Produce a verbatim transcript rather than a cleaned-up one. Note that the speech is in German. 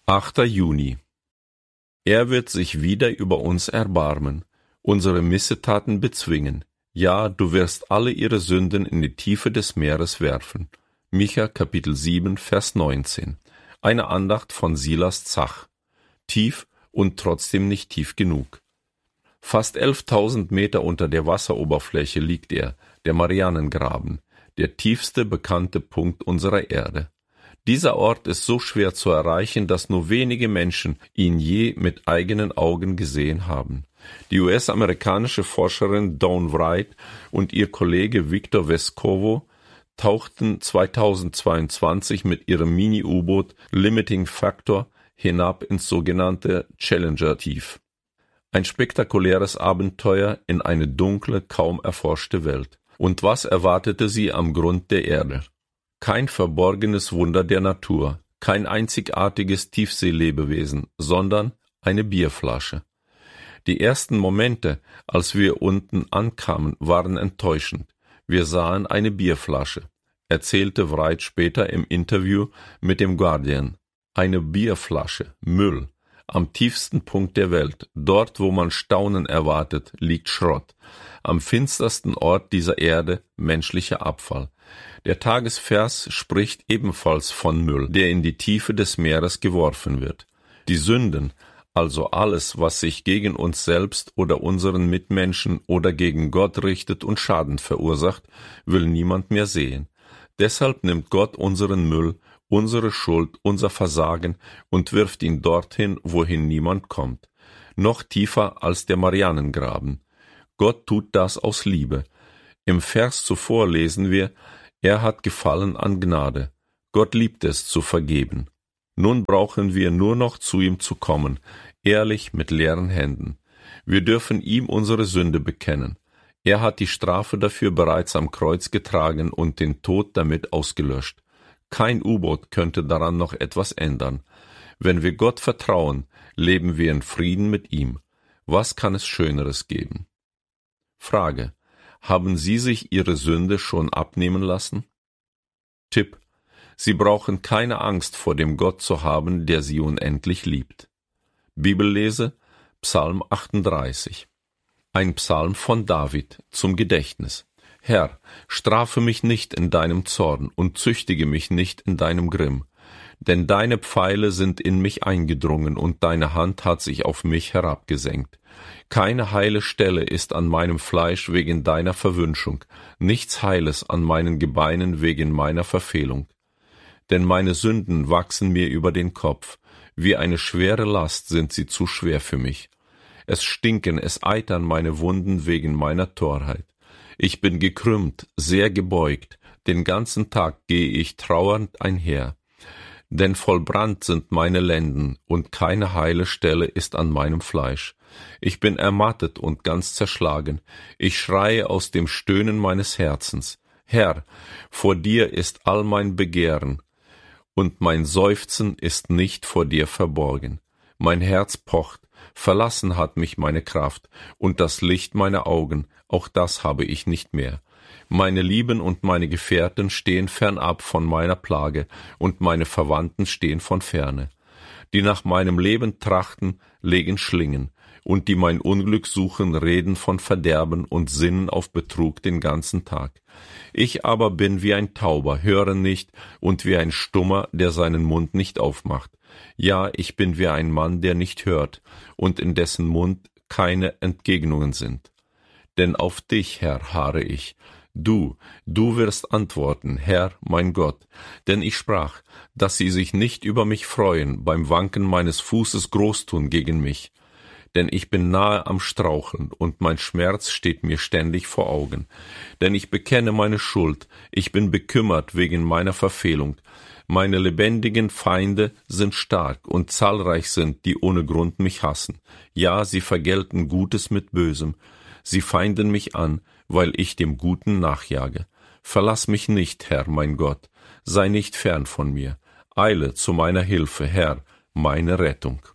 achter Juni. Er wird sich wieder über uns erbarmen, unsere Missetaten bezwingen. Ja, du wirst alle ihre Sünden in die Tiefe des Meeres werfen. Micha Kapitel sieben, Vers neunzehn. Eine Andacht von Silas Zach. Tief und trotzdem nicht tief genug. Fast elftausend Meter unter der Wasseroberfläche liegt er, der Marianengraben, der tiefste bekannte Punkt unserer Erde. Dieser Ort ist so schwer zu erreichen, dass nur wenige Menschen ihn je mit eigenen Augen gesehen haben. Die U S-amerikanische Forscherin Dawn Wright und ihr Kollege Victor Vescovo tauchten zweitausendzweiundzwanzig mit ihrem Mini-U-Boot Limiting Factor hinab ins sogenannte Challenger-Tief. Ein spektakuläres Abenteuer in eine dunkle, kaum erforschte Welt. Und was erwartete sie am Grund der Erde? Kein verborgenes Wunder der Natur, kein einzigartiges Tiefseelebewesen, sondern eine Bierflasche. Die ersten Momente, als wir unten ankamen, waren enttäuschend. Wir sahen eine Bierflasche, erzählte Wright später im Interview mit dem Guardian. Eine Bierflasche, Müll. Am tiefsten Punkt der Welt, dort wo man Staunen erwartet, liegt Schrott. Am finstersten Ort dieser Erde menschlicher Abfall. Der Tagesvers spricht ebenfalls von Müll, der in die Tiefe des Meeres geworfen wird. Die Sünden, also alles, was sich gegen uns selbst oder unseren Mitmenschen oder gegen Gott richtet und Schaden verursacht, will niemand mehr sehen. Deshalb nimmt Gott unseren Müll, unsere Schuld, unser Versagen und wirft ihn dorthin, wohin niemand kommt. Noch tiefer als der Marianengraben. Gott tut das aus Liebe. Im Vers zuvor lesen wir, er hat Gefallen an Gnade. Gott liebt es zu vergeben. Nun brauchen wir nur noch zu ihm zu kommen, ehrlich mit leeren Händen. Wir dürfen ihm unsere Sünde bekennen. Er hat die Strafe dafür bereits am Kreuz getragen und den Tod damit ausgelöscht. Kein U-Boot könnte daran noch etwas ändern. Wenn wir Gott vertrauen, leben wir in Frieden mit ihm. Was kann es Schöneres geben? Frage: Haben Sie sich Ihre Sünde schon abnehmen lassen? Tipp: Sie brauchen keine Angst vor dem Gott zu haben, der Sie unendlich liebt. Bibellese: Psalm achtunddreißig. Ein Psalm von David zum Gedächtnis. Herr, strafe mich nicht in deinem Zorn und züchtige mich nicht in deinem Grimm. Denn deine Pfeile sind in mich eingedrungen und deine Hand hat sich auf mich herabgesenkt. Keine heile Stelle ist an meinem Fleisch wegen deiner Verwünschung, nichts Heiles an meinen Gebeinen wegen meiner Verfehlung. Denn meine Sünden wachsen mir über den Kopf, wie eine schwere Last sind sie zu schwer für mich. Es stinken, es eitern meine Wunden wegen meiner Torheit. Ich bin gekrümmt, sehr gebeugt, den ganzen Tag gehe ich trauernd einher. Denn vollbrannt sind meine Lenden, und keine heile Stelle ist an meinem Fleisch. Ich bin ermattet und ganz zerschlagen. Ich schreie aus dem Stöhnen meines Herzens. Herr, vor dir ist all mein Begehren, und mein Seufzen ist nicht vor dir verborgen. Mein Herz pocht, verlassen hat mich meine Kraft, und das Licht meiner Augen, auch das habe ich nicht mehr. Meine Lieben und meine Gefährten stehen fernab von meiner Plage, und meine Verwandten stehen von ferne. Die nach meinem Leben trachten, legen Schlingen, und die mein Unglück suchen, reden von Verderben und sinnen auf Betrug den ganzen Tag. Ich aber bin wie ein Tauber, höre nicht, und wie ein Stummer, der seinen Mund nicht aufmacht. Ja, ich bin wie ein Mann, der nicht hört, und in dessen Mund keine Entgegnungen sind. Denn auf dich, Herr, harre ich. Du, du wirst antworten, Herr, mein Gott. Denn ich sprach, dass sie sich nicht über mich freuen, beim Wanken meines Fußes groß tun gegen mich. Denn ich bin nahe am Straucheln, und mein Schmerz steht mir ständig vor Augen. Denn ich bekenne meine Schuld, ich bin bekümmert wegen meiner Verfehlung. Meine lebendigen Feinde sind stark, und zahlreich sind, die ohne Grund mich hassen. Ja, sie vergelten Gutes mit Bösem. Sie feinden mich an, weil ich dem Guten nachjage. Verlass mich nicht, Herr, mein Gott. Sei nicht fern von mir. Eile zu meiner Hilfe, Herr, meine Rettung.